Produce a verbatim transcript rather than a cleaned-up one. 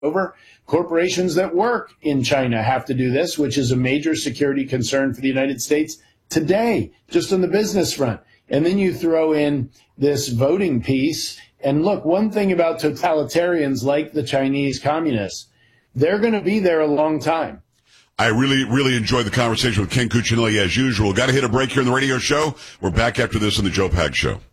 over. Corporations that work in China have to do this, which is a major security concern for the United States today, just on the business front. And then you throw in this voting piece. And look, one thing about totalitarians like the Chinese communists, they're going to be there a long time. I really, really enjoyed the conversation with Ken Cuccinelli as usual. Got to hit a break here in the radio show. We're back after this on the Joe Pags Show.